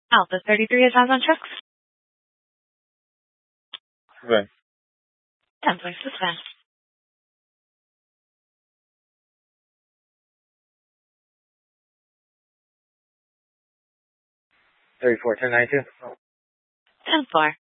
Alpha 33 is on checks. Right. 10 points to spend. 34, 1092. 10-4.